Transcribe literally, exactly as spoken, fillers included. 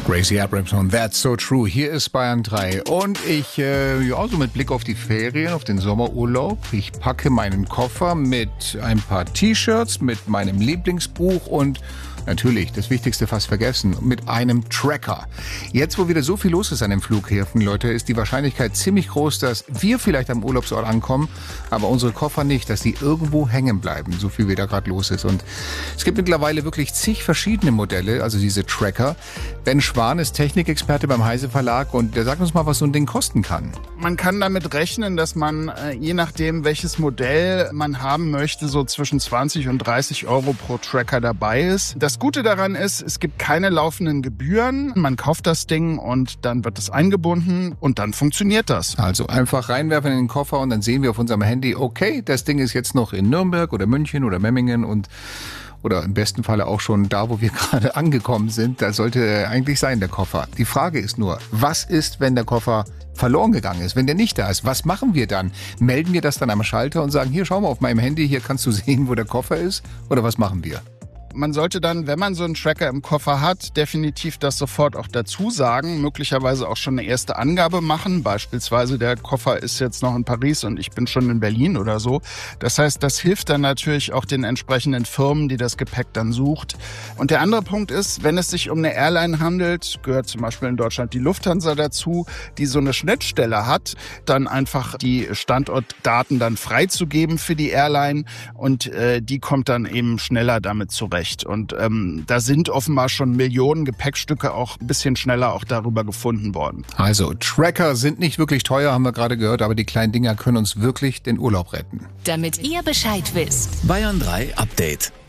Gracie Abrahamson, That's So True. Hier ist Bayern drei. Und ich, äh, ja, so mit Blick auf die Ferien, auf den Sommerurlaub. Ich packe meinen Koffer mit ein paar T-Shirts, mit meinem Lieblingsbuch und natürlich, das Wichtigste fast vergessen, mit einem Tracker. Jetzt, wo wieder so viel los ist an den Flughäfen, Leute, ist die Wahrscheinlichkeit ziemlich groß, dass wir vielleicht am Urlaubsort ankommen, aber unsere Koffer nicht, dass die irgendwo hängen bleiben, so viel wie da gerade los ist. Und es gibt mittlerweile wirklich zig verschiedene Modelle, also diese Tracker. Ben Schwan ist Technikexperte beim Heise Verlag und der sagt uns mal, was so ein Ding kosten kann. Man kann damit rechnen, dass man, äh, je nachdem, welches Modell man haben möchte, so zwischen zwanzig und dreißig Euro pro Tracker dabei ist. Das Gute daran ist, es gibt keine laufenden Gebühren. Man kauft das Ding und dann wird es eingebunden und dann funktioniert das. Also einfach reinwerfen in den Koffer und dann sehen wir auf unserem Handy, okay, das Ding ist jetzt noch in Nürnberg oder München oder Memmingen und oder im besten Falle auch schon da, wo wir gerade angekommen sind. Da sollte eigentlich sein, der Koffer. Die Frage ist nur, was ist, wenn der Koffer verloren gegangen ist, wenn der nicht da ist? Was machen wir dann? Melden wir das dann am Schalter und sagen, hier, schau mal auf meinem Handy, hier kannst du sehen, wo der Koffer ist? Oder was machen wir? Man sollte dann, wenn man so einen Tracker im Koffer hat, definitiv das sofort auch dazu sagen, möglicherweise auch schon eine erste Angabe machen. Beispielsweise der Koffer ist jetzt noch in Paris und ich bin schon in Berlin oder so. Das heißt, das hilft dann natürlich auch den entsprechenden Firmen, die das Gepäck dann sucht. Und der andere Punkt ist, wenn es sich um eine Airline handelt, gehört zum Beispiel in Deutschland die Lufthansa dazu, die so eine Schnittstelle hat, dann einfach die Standortdaten dann freizugeben für die Airline und äh, die kommt dann eben schneller damit zurecht. Und ähm, da sind offenbar schon Millionen Gepäckstücke auch ein bisschen schneller auch darüber gefunden worden. Also Tracker sind nicht wirklich teuer, haben wir gerade gehört, aber die kleinen Dinger können uns wirklich den Urlaub retten. Damit ihr Bescheid wisst. Bayern drei Update.